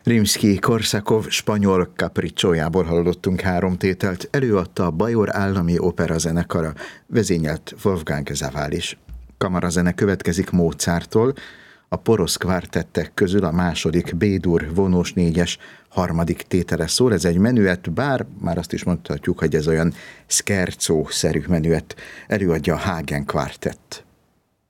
Rimszkij-Korsakov spanyol capricciójából hallottunk 3 tételt, előadta a Bajor Állami Opera zenekara, vezényelt Wolfgang Sawallisch. Kamarazene következik Mozarttól, a Porosz kvártettek közül a második B-dur vonós 4-es harmadik tétele szól. Ez egy menüett, bár már azt is mondhatjuk, hogy ez olyan scherzo-szerű menüett, előadja a Hagen kvártett.